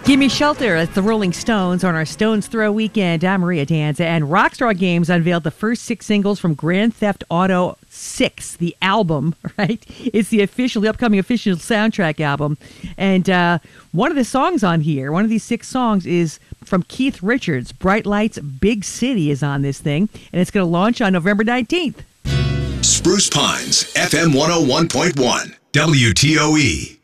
Give Me Shelter. That's the Rolling Stones on our Stones Throw weekend. I'm Maria Danza, and Rockstar Games unveiled the first 6 singles from Grand Theft Auto 6, the album, right? It's the upcoming official soundtrack album. And one of the songs on here, one of these 6 songs is from Keith Richards. Bright Lights, Big City is on this thing, and it's going to launch on November 19th. Spruce Pines, FM 101.1, WTOE.